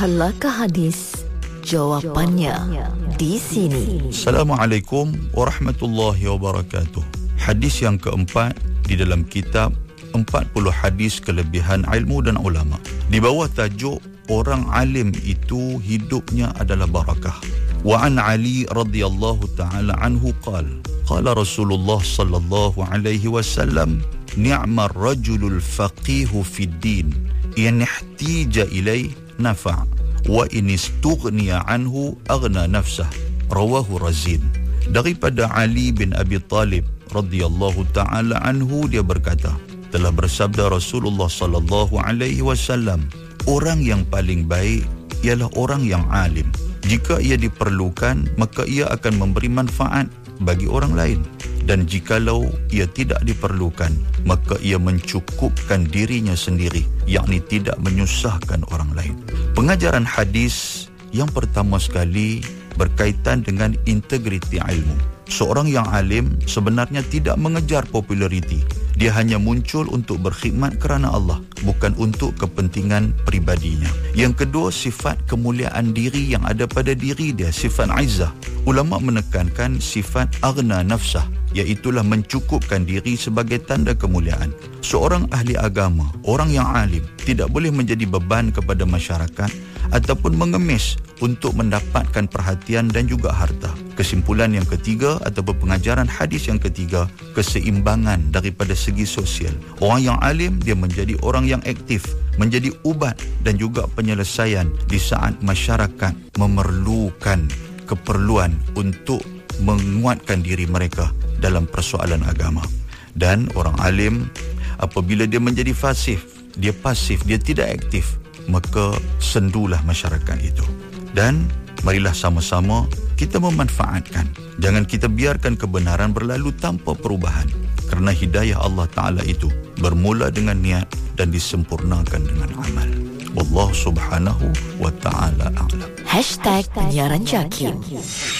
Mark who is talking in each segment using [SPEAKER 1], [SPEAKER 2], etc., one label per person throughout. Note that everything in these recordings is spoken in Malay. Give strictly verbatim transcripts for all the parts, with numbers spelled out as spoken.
[SPEAKER 1] Halakah hadis? Jawapannya di sini.
[SPEAKER 2] Assalamualaikum warahmatullahi wabarakatuh. Hadis yang keempat di dalam kitab empat puluh hadis kelebihan ilmu dan ulama. Di bawah tajuk orang alim itu hidupnya adalah barakah. Wa an Ali radhiyallahu taala anhu qala qala Rasulullah sallallahu alaihi wasallam ni'mar rajulul faqihu fid din in ihtija ilai nafa' wa in istughniya anhu aghna nafsah. Rawahu Razin. Daripada Ali bin Abi Talib radhiyallahu taala anhu, dia berkata, telah bersabda Rasulullah sallallahu alaihi wasallam, orang yang paling baik ialah orang yang alim. Jika ia diperlukan, maka ia akan memberi manfaat bagi orang lain, dan jikalau ia tidak diperlukan, maka ia mencukupkan dirinya sendiri, yakni tidak menyusahkan orang lain. Pengajaran hadis yang pertama sekali berkaitan dengan integriti ilmu. Seorang yang alim sebenarnya tidak mengejar populariti. Dia hanya muncul untuk berkhidmat kerana Allah, bukan untuk kepentingan pribadinya. Yang kedua, sifat kemuliaan diri yang ada pada diri dia, sifat izzah. Ulama menekankan sifat aghna nafsah, iaitulah mencukupkan diri sebagai tanda kemuliaan. Seorang ahli agama, orang yang alim, tidak boleh menjadi beban kepada masyarakat ataupun mengemis untuk mendapatkan perhatian dan juga harta. Kesimpulan yang ketiga atau pengajaran hadis yang ketiga, keseimbangan daripada segi sosial. Orang yang alim, dia menjadi orang yang aktif, menjadi ubat dan juga penyelesaian di saat masyarakat memerlukan keperluan untuk menguatkan diri mereka dalam persoalan agama. Dan orang alim, apabila dia menjadi pasif, dia pasif, dia tidak aktif, maka sendulah masyarakat itu. Dan marilah sama-sama kita memanfaatkan. Jangan kita biarkan kebenaran berlalu tanpa perubahan, kerana hidayah Allah Ta'ala itu bermula dengan niat dan disempurnakan dengan amal. Wallahu subhanahu wa ta'ala a'lam.
[SPEAKER 1] Hashtag penyiaran Jakim.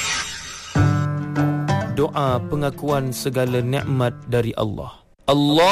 [SPEAKER 3] Doa pengakuan segala nikmat dari Allah. Allah